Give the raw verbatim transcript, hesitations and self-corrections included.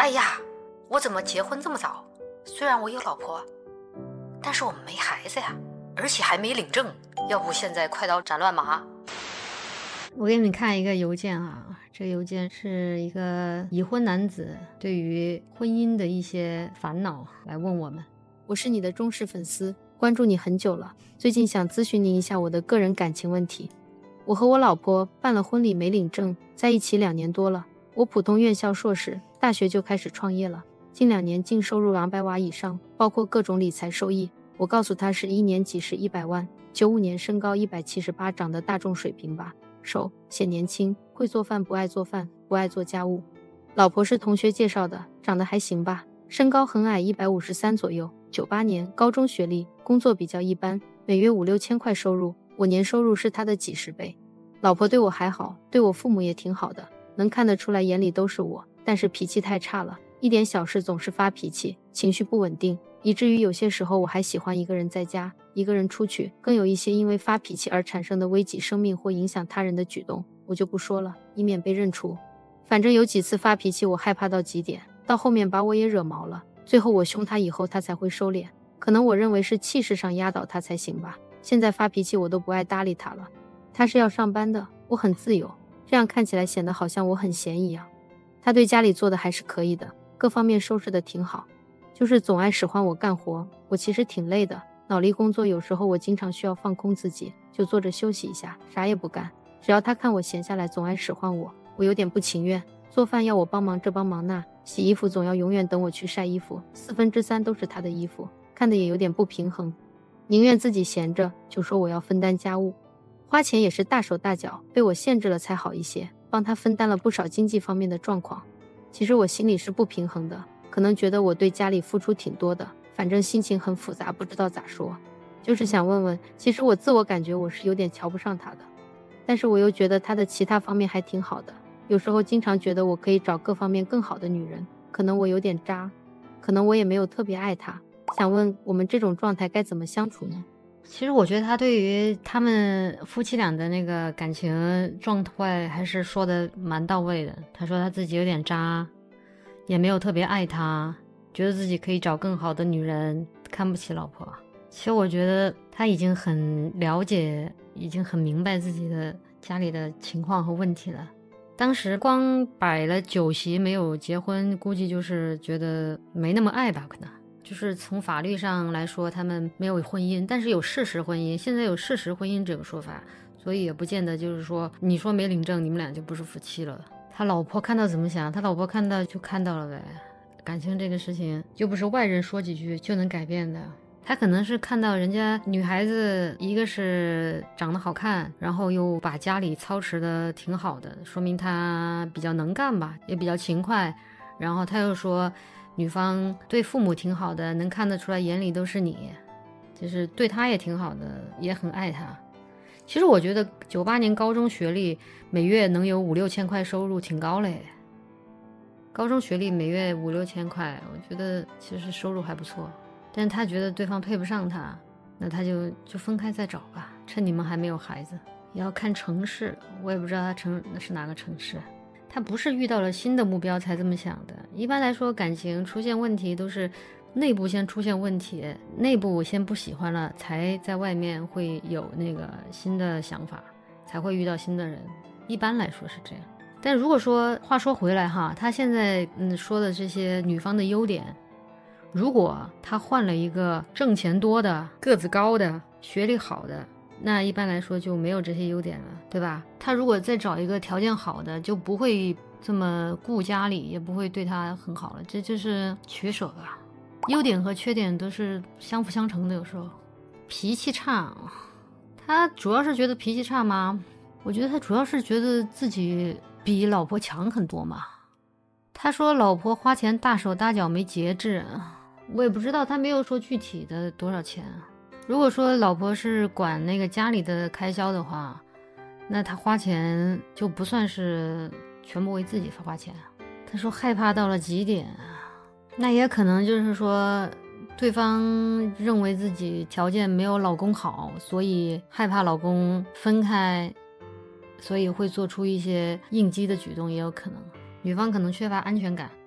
哎呀，我怎么结婚这么早？虽然我有老婆，但是我们没孩子呀，而且还没领证，要不现在快刀斩乱麻。 我给你们看一个邮件啊，这个邮件是一个已婚男子对于婚姻的一些烦恼来问我们。我是你的忠实粉丝，关注你很久了，最近想咨询您一下我的个人感情问题。我和我老婆办了婚礼没领证，在一起两年多了。我普通院校硕士，大学就开始创业了，近两年净收入两百瓦以上，包括各种理财收益。我告诉他是一年几十一百万，九五年身高一百七十八，长得大众水平吧，瘦，显年轻，会做饭不爱做饭，不爱做家务。老婆是同学介绍的，长得还行吧，身高很矮，一百五十三左右，九八年，高中学历，工作比较一般，每月五六千块收入，我年收入是他的几十倍。老婆对我还好，对我父母也挺好的，能看得出来眼里都是我，但是脾气太差了，一点小事总是发脾气，情绪不稳定，以至于有些时候我还喜欢一个人在家，一个人出去，更有一些因为发脾气而产生的危及生命或影响他人的举动，我就不说了，以免被认出。反正有几次发脾气我害怕到极点，到后面把我也惹毛了，最后我凶他以后他才会收敛，可能我认为是气势上压倒他才行吧。现在发脾气我都不爱搭理他了。他是要上班的，我很自由，这样看起来显得好像我很闲一样。他对家里做的还是可以的，各方面收拾的挺好，就是总爱使唤我干活，我其实挺累的，脑力工作有时候我经常需要放空自己，就坐着休息一下，啥也不干。只要他看我闲下来总爱使唤我，我有点不情愿，做饭要我帮忙这帮忙那，洗衣服总要永远等我去晒衣服，四分之三都是他的衣服，看得也有点不平衡，宁愿自己闲着，就说我要分担家务。花钱也是大手大脚，被我限制了才好一些，帮他分担了不少经济方面的状况。其实我心里是不平衡的，可能觉得我对家里付出挺多的，反正心情很复杂，不知道咋说。就是想问问，其实我自我感觉我是有点瞧不上他的，但是我又觉得他的其他方面还挺好的，有时候经常觉得我可以找各方面更好的女人，可能我有点渣，可能我也没有特别爱他。想问我们这种状态该怎么相处呢？其实我觉得他对于他们夫妻俩的那个感情状态还是说的蛮到位的。他说他自己有点渣，也没有特别爱他，觉得自己可以找更好的女人，看不起老婆。其实我觉得他已经很了解，已经很明白自己的家里的情况和问题了。当时光摆了酒席没有结婚，估计就是觉得没那么爱吧，可能就是从法律上来说他们没有婚姻，但是有事实婚姻，现在有事实婚姻这个说法，所以也不见得就是说你说没领证你们俩就不是夫妻了。他老婆看到怎么想，他老婆看到就看到了呗，感情这个事情又不是外人说几句就能改变的。他可能是看到人家女孩子一个是长得好看，然后又把家里操持的挺好的，说明她比较能干吧，也比较勤快，然后他又说女方对父母挺好的，能看得出来眼里都是你，就是对他也挺好的，也很爱他。其实我觉得九八年高中学历每月能有五六千块收入挺高嘞，高中学历每月五六千块，我觉得其实收入还不错。但是他觉得对方配不上他，那他就就分开再找吧，趁你们还没有孩子。也要看城市，我也不知道他城是哪个城市。他不是遇到了新的目标才这么想的，一般来说感情出现问题都是内部先出现问题，内部先不喜欢了，才在外面会有那个新的想法，才会遇到新的人，一般来说是这样。但如果说话说回来哈，他现在嗯说的这些女方的优点，如果他换了一个挣钱多的、个子高的、学历好的，那一般来说就没有这些优点了，对吧？他如果再找一个条件好的，就不会这么顾家里，也不会对他很好了，这就是取舍吧。优点和缺点都是相辅相成的，有时候。脾气差，他主要是觉得脾气差吗？我觉得他主要是觉得自己比老婆强很多嘛。他说老婆花钱大手大脚没节制，我也不知道，他没有说具体的多少钱。如果说老婆是管那个家里的开销的话，那他花钱就不算是全部为自己花钱。他说害怕到了极点，那也可能就是说对方认为自己条件没有老公好，所以害怕老公分开，所以会做出一些应激的举动，也有可能。女方可能缺乏安全感，